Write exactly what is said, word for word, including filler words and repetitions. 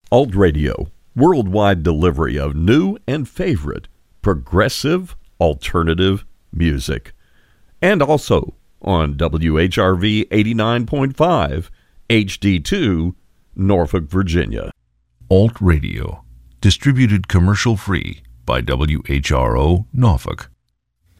Alt Radio, worldwide delivery of new and favorite progressive alternative music. And also on W H R V eighty-nine point five, H D two, Norfolk, Virginia. Alt Radio, distributed commercial-free by W H R O Norfolk.